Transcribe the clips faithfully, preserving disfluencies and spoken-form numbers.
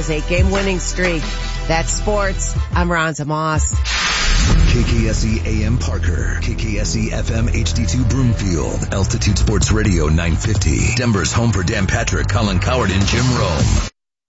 Cardinals' eight-game winning streak. That's sports. I'm Ronza Moss. K K S E A M Parker, K K S E F M H D two Broomfield, Altitude Sports Radio nine fifty, Denver's home for Dan Patrick, Colin Cowherd, and Jim Rome.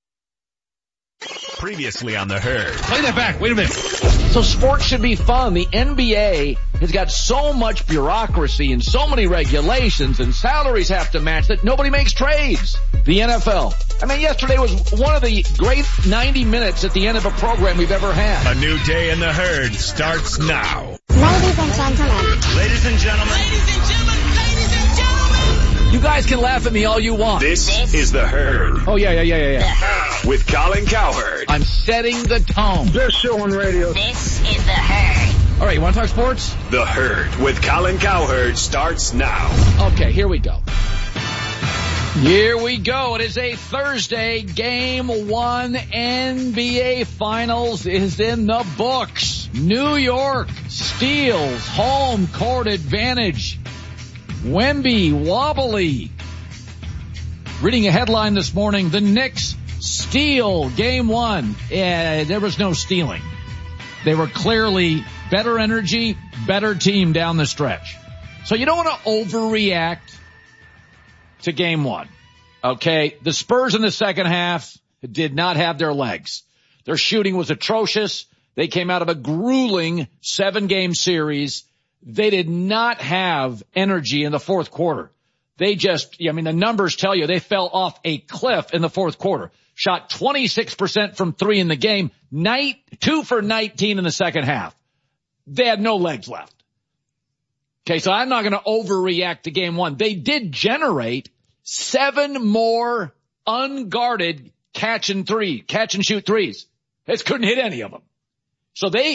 Previously on The Herd. Play that back. Wait a minute. So sports should be fun. The N B A has got so much bureaucracy and so many regulations and salaries have to match that nobody makes trades. The N F L. I mean, yesterday was one of the great ninety minutes at the end of a program we've ever had. A new day in The Herd starts now. Ladies and gentlemen. Ladies and gentlemen. Ladies and gentlemen. Ladies and gentlemen. You guys can laugh at me all you want. This, this is The Herd. Oh, yeah, yeah, yeah, yeah, yeah. With Colin Cowherd. I'm setting the tone. Best show on radio. This is The Herd. All right, you want to talk sports? The Herd with Colin Cowherd starts now. Okay, here we go. Here we go. It is a Thursday. Game one N B A Finals is in the books. New York steals home court advantage. Wemby wobbly. Reading a headline this morning, the Knicks steal game one. Yeah, there was no stealing. They were clearly better energy, better team down the stretch. So you don't want to overreact to game one. Okay, the Spurs in the second half did not have their legs. Their shooting was atrocious. They came out of a grueling seven-game series. They did not have energy in the fourth quarter. They just, I mean, the numbers tell you they fell off a cliff in the fourth quarter. Shot twenty-six percent from three in the game, night, two for nineteen in the second half. They had no legs left. Okay, so I'm not going to overreact to game one. They did generate seven more unguarded catch and three, catch and shoot threes. They just couldn't hit any of them. So they